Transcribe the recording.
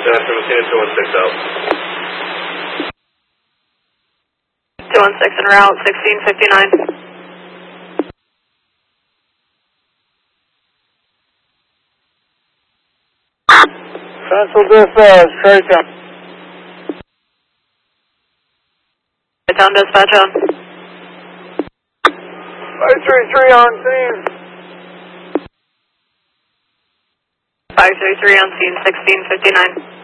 from Messina 216 out. 216 en route, 1659. Cancel this, straight down. Straight down, dispatch on. 533 on scene. 533 on scene, 1659.